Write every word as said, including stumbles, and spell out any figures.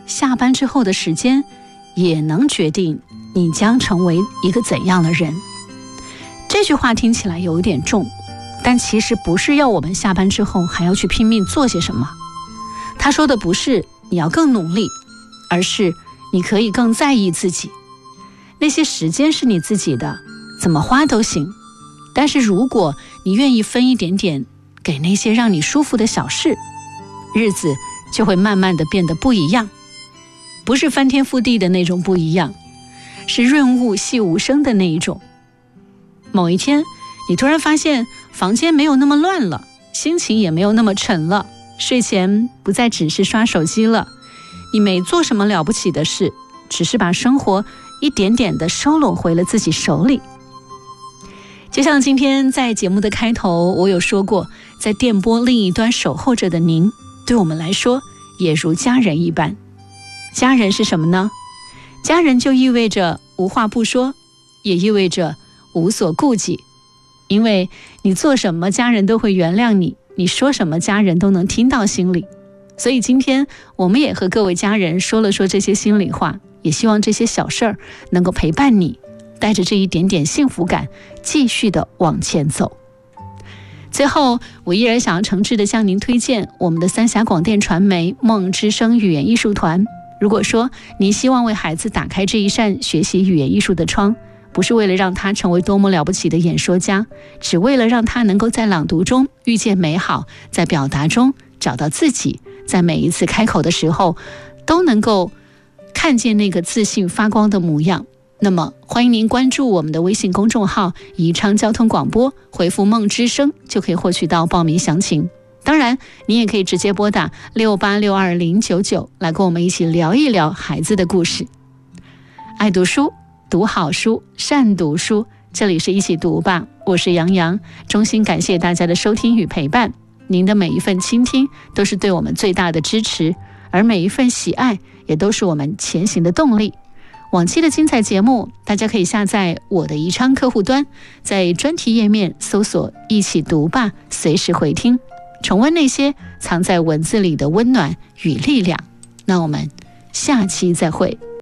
下班之后的时间也能决定你将成为一个怎样的人。这句话听起来有点重，但其实不是要我们下班之后还要去拼命做些什么。他说的不是你要更努力，而是你可以更在意自己。那些时间是你自己的，怎么花都行，但是如果你愿意分一点点给那些让你舒服的小事，日子就会慢慢的变得不一样。不是翻天覆地的那种不一样，是润物细无声的那一种。某一天你突然发现房间没有那么乱了，心情也没有那么沉了，睡前不再只是刷手机了，你没做什么了不起的事，只是把生活一点点地收拢回了自己手里。就像今天在节目的开头我有说过，在电波另一端守候着的您，对我们来说也如家人一般。家人是什么呢？家人就意味着无话不说，也意味着无所顾忌。因为你做什么家人都会原谅你，你说什么家人都能听到心里。所以今天我们也和各位家人说了说这些心里话，也希望这些小事儿能够陪伴你，带着这一点点幸福感继续的往前走。最后我依然想要诚挚的向您推荐我们的三峡广电传媒梦之声语言艺术团。如果说您希望为孩子打开这一扇学习语言艺术的窗，不是为了让他成为多么了不起的演说家，只为了让他能够在朗读中遇见美好，在表达中找到自己，在每一次开口的时候都能够看见那个自信发光的模样，那么欢迎您关注我们的微信公众号宜昌交通广播，回复梦之声就可以获取到报名详情。当然你也可以直接拨打六八六二零九九来跟我们一起聊一聊孩子的故事。爱读书，读好书，善读书，这里是一起读吧，我是杨洋，衷心感谢大家的收听与陪伴。您的每一份倾听都是对我们最大的支持，而每一份喜爱也都是我们前行的动力。往期的精彩节目大家可以下载我的宜昌客户端，在专题页面搜索一起读吧，随时回听，重温那些藏在文字里的温暖与力量。那我们下期再会。